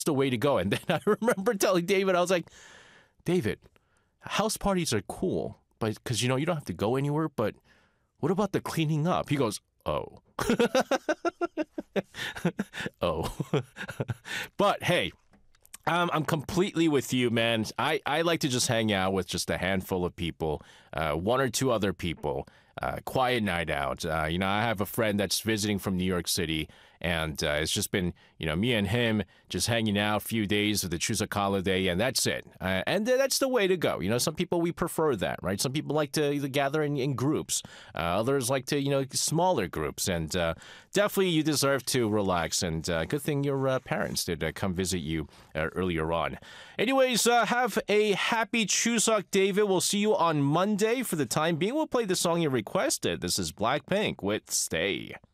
the way to go. And then I remember telling David, I was like, David, house parties are cool, but because you don't have to go anywhere. But what about the cleaning up? He goes, oh, oh. But hey. I'm completely with you, man. I like to just hang out with just a handful of people, one or two other people, quiet night out. I have a friend that's visiting from New York City, and it's just been, me and him just hanging out a few days of the Chuseok holiday, and that's it. And that's the way to go. Some people, we prefer that, right? Some people like to gather in groups. Others like to, smaller groups. And definitely you deserve to relax. And good thing your parents did come visit you earlier on. Anyways, have a happy Chuseok, David. We'll see you on Monday. For the time being, we'll play the song you requested. This is Blackpink with Stay.